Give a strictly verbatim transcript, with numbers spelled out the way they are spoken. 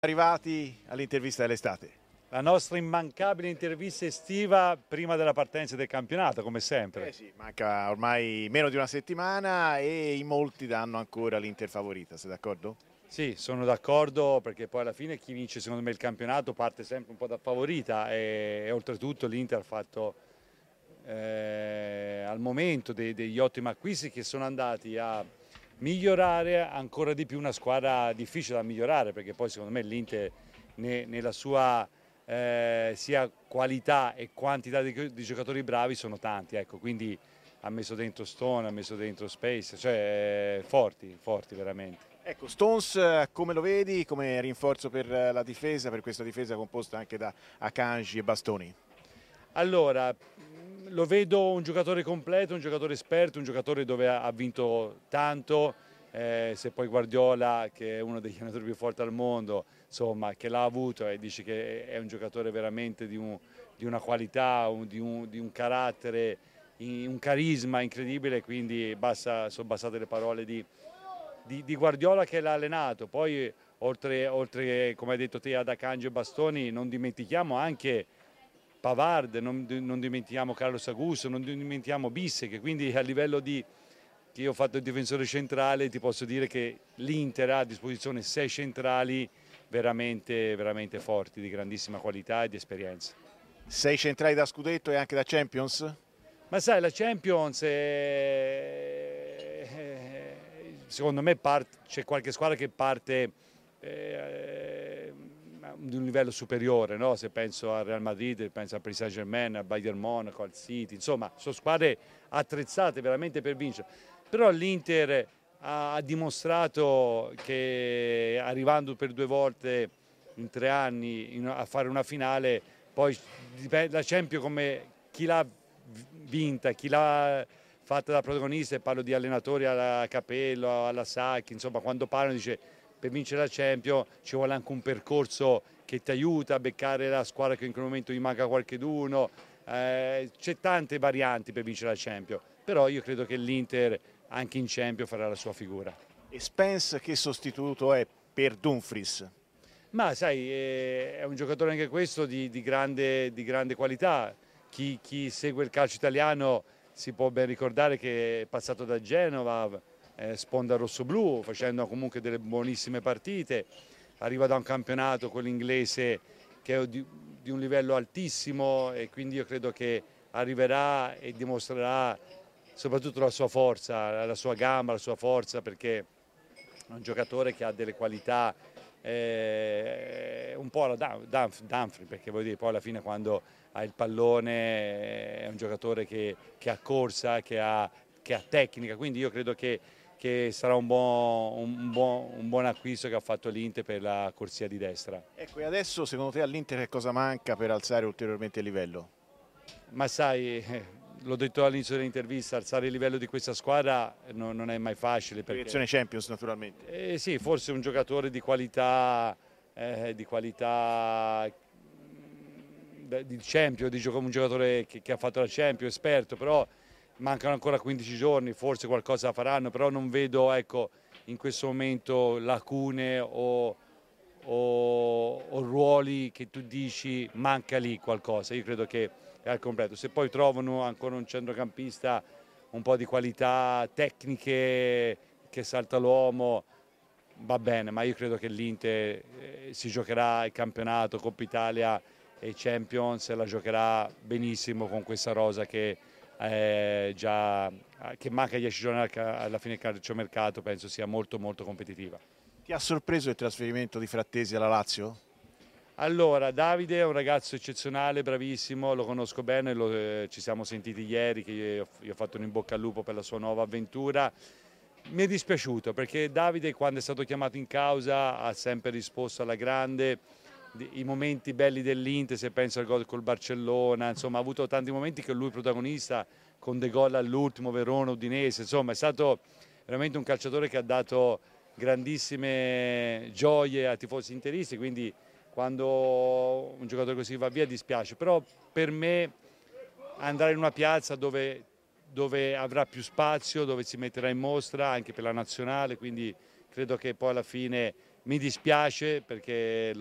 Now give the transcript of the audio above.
Arrivati all'intervista dell'estate. La nostra immancabile intervista estiva prima della partenza del campionato, come sempre. Eh sì, manca ormai meno di una settimana e in molti danno ancora l'Inter favorita, sei d'accordo? Sì, sono d'accordo, perché poi alla fine chi vince secondo me il campionato parte sempre un po' da favorita e, e oltretutto l'Inter ha fatto eh, al momento dei, degli ottimi acquisti che sono andati a migliorare ancora di più una squadra difficile da migliorare, perché poi secondo me l'Inter ne, nella sua eh, sia qualità e quantità di, di giocatori bravi sono tanti, ecco, quindi ha messo dentro Stone, ha messo dentro Space, cioè eh, forti, forti veramente. Ecco, Stones come lo vedi come rinforzo per la difesa, per questa difesa composta anche da Akanji e Bastoni? Allora, lo vedo un giocatore completo, un giocatore esperto, un giocatore dove ha vinto tanto, eh, se poi Guardiola, che è uno degli allenatori più forti al mondo, insomma, che l'ha avuto e dice che è un giocatore veramente di, un, di una qualità, un, di, un, di un carattere, un carisma incredibile, quindi basta, sono bastate le parole di, di, di Guardiola che l'ha allenato. Poi oltre, oltre, come hai detto te, ad Akanji e Bastoni, non dimentichiamo anche Pavard, non, non dimentichiamo Carlos Augusto, non dimentichiamo Bisse, che quindi a livello di, che io ho fatto il difensore centrale, ti posso dire che l'Inter ha a disposizione sei centrali veramente, veramente forti, di grandissima qualità e di esperienza. Sei centrali da scudetto e anche da Champions? Ma sai, la Champions è, secondo me c'è qualche squadra che parte eh, di un livello superiore, no? Se penso al Real Madrid, penso al Paris Saint-Germain, al Bayern Monaco, al City, insomma sono squadre attrezzate veramente per vincere, però l'Inter ha dimostrato che arrivando per due volte in tre anni a fare una finale, poi la Champions come chi l'ha vinta, chi l'ha fatta da protagonista, e parlo di allenatori alla Capello, alla Sacchi, insomma quando parlano dice per vincere la Champions ci vuole anche un percorso che ti aiuta a beccare la squadra che in quel momento gli manca qualcheduno, eh, c'è tante varianti per vincere la Champions, però io credo che l'Inter anche in Champions farà la sua figura. E Spence che sostituto è per Dumfries? Ma sai, è un giocatore anche questo di, di, grande, di grande qualità. Chi, chi segue il calcio italiano si può ben ricordare che è passato da Genova, eh, sponda rossoblu, facendo comunque delle buonissime partite. Arriva da un campionato, quello inglese, che è di, di un livello altissimo, e quindi io credo che arriverà e dimostrerà soprattutto la sua forza, la sua gamba, la sua forza, perché è un giocatore che ha delle qualità eh, un po' alla Dumfries, perché vuol dire poi alla fine quando ha il pallone è un giocatore che, che ha corsa, che ha, che ha tecnica, quindi io credo che, che sarà un buon, un, buon, un buon acquisto che ha fatto l'Inter per la corsia di destra. Ecco, e adesso secondo te all'Inter che cosa manca per alzare ulteriormente il livello? Ma sai, l'ho detto all'inizio dell'intervista, alzare il livello di questa squadra non, non è mai facile. Proiezione Champions naturalmente. Eh, sì, forse un giocatore di qualità, eh, di qualità di Champions, di un giocatore che, che ha fatto la Champions, esperto, però mancano ancora quindici giorni, forse qualcosa faranno, però non vedo, ecco, in questo momento lacune o, o, o ruoli che tu dici manca lì qualcosa. Io credo che è al completo. Se poi trovano ancora un centrocampista un po' di qualità tecniche che salta l'uomo, va bene, ma io credo che l'Inter eh, si giocherà il campionato, Coppa Italia e Champions, la giocherà benissimo con questa rosa che, eh, già, che manca dieci giorni alla fine del calciomercato, penso sia molto molto competitiva. Ti ha sorpreso il trasferimento di Frattesi alla Lazio? Allora, Davide è un ragazzo eccezionale, bravissimo, lo conosco bene, lo, eh, ci siamo sentiti ieri, che io, io ho fatto un in bocca al lupo per la sua nuova avventura. Mi è dispiaciuto perché Davide, quando è stato chiamato in causa, ha sempre risposto alla grande. I momenti belli dell'Inter, se penso al gol col Barcellona, insomma ha avuto tanti momenti che lui è protagonista, con De Gol all'ultimo, Verona, Udinese, insomma è stato veramente un calciatore che ha dato grandissime gioie a tifosi interisti, quindi quando un giocatore così va via dispiace, però per me andare in una piazza dove, dove avrà più spazio, dove si metterà in mostra anche per la nazionale, quindi credo che poi alla fine mi dispiace perché